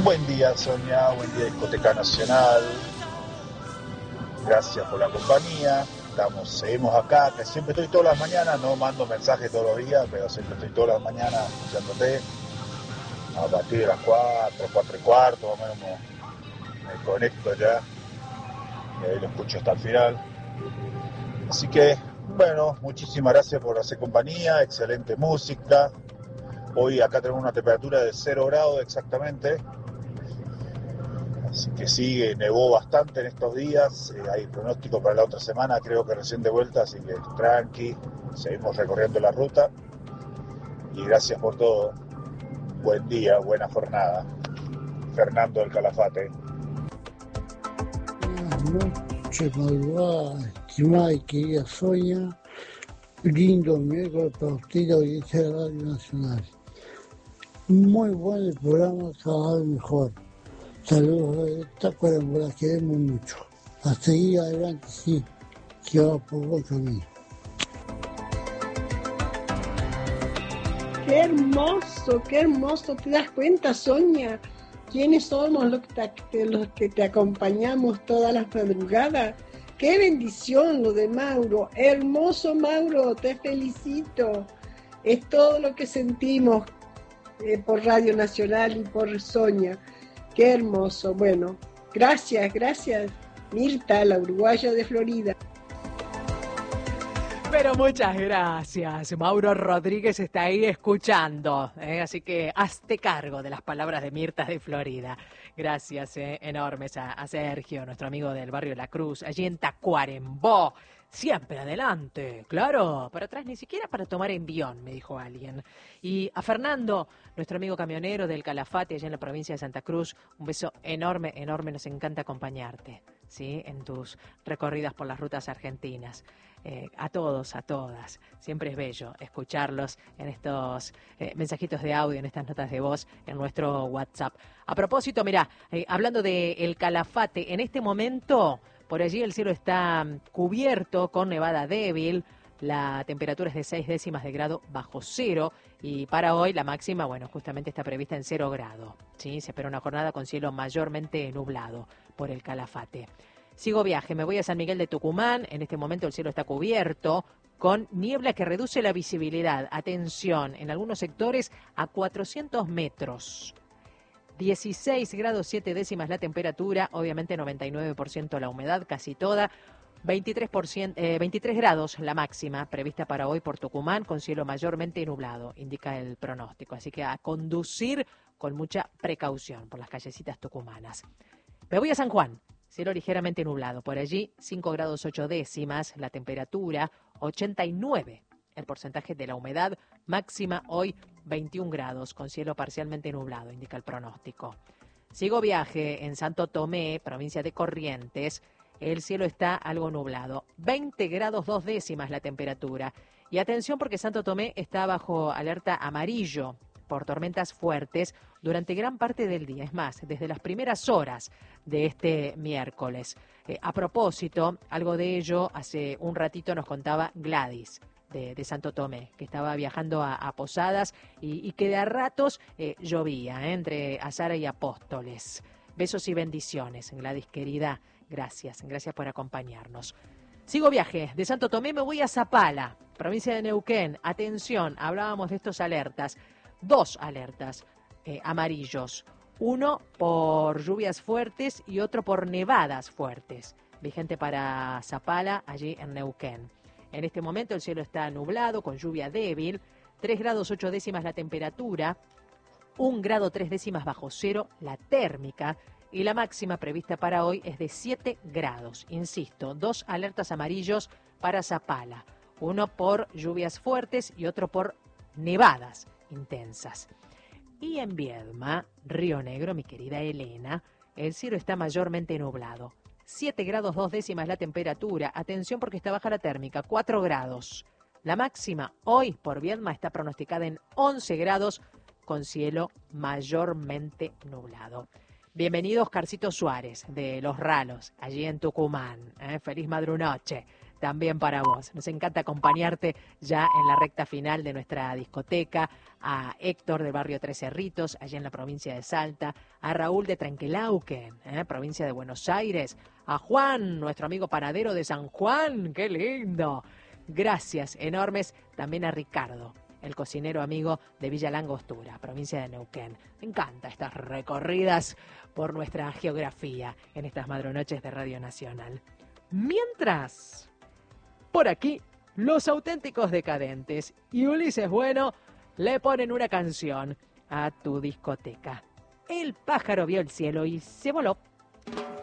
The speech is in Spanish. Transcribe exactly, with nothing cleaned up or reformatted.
Buen día, Sonia, buen día, Discoteca Nacional. Gracias por la compañía. Estamos, seguimos acá, que siempre estoy todas las mañanas, no mando mensajes todos los días, pero siempre estoy todas las mañanas escuchándote. A partir de las cuatro, cuatro y cuarto, más o menos me, me conecto ya. Y ahí lo escucho hasta el final. Así que, bueno, muchísimas gracias por hacer compañía, excelente música. Hoy acá tenemos una temperatura de cero grados exactamente. Así que sí, nevó bastante en estos días, eh, hay pronóstico para la otra semana, creo que recién de vuelta, así que tranqui, seguimos recorriendo la ruta y gracias por todo. Buen día, buena jornada. Fernando del Calafate. Buenas noches, madrugada, estimada y querida Sonia, lindo miércoles para usted y la audiencia de Radio Nacional. Muy bueno el programa, cada vez mejor. Saludos de Tacuarembó, la queremos mucho. A seguir adelante, sí, que va por buen camino. Qué hermoso, qué hermoso. ¿Te das cuenta, Sonia? ¿Quiénes somos los que te, los que te acompañamos todas las madrugadas? ¡Qué bendición lo de Mauro! Hermoso, Mauro, te felicito. Es todo lo que sentimos eh, por Radio Nacional y por Sonia. Qué hermoso. Bueno, gracias, gracias, Mirta, la uruguaya de Florida. Pero muchas gracias. Mauro Rodríguez está ahí escuchando, ¿eh? Así que hazte cargo de las palabras de Mirta de Florida. Gracias ¿eh? enormes a, a Sergio, nuestro amigo del barrio La Cruz, allí en Tacuarembó. Siempre adelante, claro, para atrás ni siquiera para tomar envión, me dijo alguien. Y a Fernando, nuestro amigo camionero del Calafate, allá en la provincia de Santa Cruz, un beso enorme, enorme, nos encanta acompañarte, ¿sí? En tus recorridas por las rutas argentinas. Eh, a todos, a todas, siempre es bello escucharlos en estos eh, mensajitos de audio, en estas notas de voz, en nuestro WhatsApp. A propósito, mirá, eh, hablando de El Calafate, en este momento... Por allí el cielo está cubierto con nevada débil, la temperatura es de seis décimas de grado bajo cero y para hoy la máxima, bueno, justamente está prevista en cero grado. ¿Sí? Se espera una jornada con cielo mayormente nublado por el Calafate. Sigo viaje, me voy a San Miguel de Tucumán, en este momento el cielo está cubierto con niebla que reduce la visibilidad. Atención, en algunos sectores a cuatrocientos metros. dieciséis grados siete décimas la temperatura, obviamente noventa y nueve por ciento la humedad, casi toda, veintitrés por ciento, eh, veintitrés grados la máxima prevista para hoy por Tucumán, con cielo mayormente nublado, indica el pronóstico. Así que a conducir con mucha precaución por las callecitas tucumanas. Me voy a San Juan, cielo ligeramente nublado, por allí cinco grados ocho décimas la temperatura, ochenta y nueve el porcentaje de la humedad, máxima hoy veintiún grados, con cielo parcialmente nublado, indica el pronóstico. Sigo viaje en Santo Tomé, provincia de Corrientes. El cielo está algo nublado. veinte grados dos décimas la temperatura. Y atención porque Santo Tomé está bajo alerta amarillo por tormentas fuertes durante gran parte del día. Es más, desde las primeras horas de este miércoles. Eh, a propósito, algo de ello hace un ratito nos contaba Gladys. De, de Santo Tomé, que estaba viajando a, a Posadas y, y que de a ratos eh, llovía, ¿eh? entre Azara y Apóstoles. Besos y bendiciones, Gladys querida, gracias, gracias por acompañarnos. Sigo viaje, de Santo Tomé me voy a Zapala, provincia de Neuquén. Atención, hablábamos de estos alertas, dos alertas eh, amarillos, uno por lluvias fuertes y otro por nevadas fuertes, vigente para Zapala, allí en Neuquén. En este momento el cielo está nublado, con lluvia débil, tres grados ocho décimas la temperatura, un grado tres décimas bajo cero la térmica y la máxima prevista para hoy es de siete grados. Insisto, dos alertas amarillos para Zapala, uno por lluvias fuertes y otro por nevadas intensas. Y en Viedma, Río Negro, mi querida Elena, el cielo está mayormente nublado. siete grados dos décimas la temperatura. Atención porque está baja la térmica, cuatro grados. La máxima hoy por Viedma está pronosticada en once grados con cielo mayormente nublado. Bienvenido Oscarcito Suárez de Los Ralos, allí en Tucumán. ¿eh? Feliz madrunoche. también para vos. Nos encanta acompañarte ya en la recta final de nuestra discoteca, a Héctor del barrio Tres Cerritos, allá en la provincia de Salta, a Raúl de Trenquelauquen, ¿eh? provincia de Buenos Aires, a Juan, nuestro amigo panadero de San Juan, ¡qué lindo! Gracias enormes también a Ricardo, el cocinero amigo de Villa Langostura, provincia de Neuquén. Me encantan estas recorridas por nuestra geografía en estas madronoches de Radio Nacional. Mientras, por aquí, los auténticos decadentes y Ulises Bueno le ponen una canción a tu discoteca. El pájaro vio el cielo y se voló.